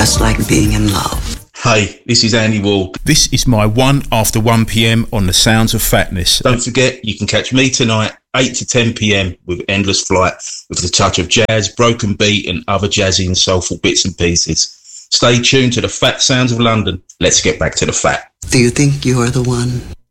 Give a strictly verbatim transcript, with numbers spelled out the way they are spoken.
just like being in love. Hey, this is Andy Ward. This is my one after one p.m. on The Sounds of Fatness. Don't forget, you can catch me tonight, eight to ten p.m. with Endless Flight, with a touch of jazz, broken beat and other jazzy and soulful bits and pieces. Stay tuned to the Fat Sounds of London. Let's get back to the fat. Do you think you are the one?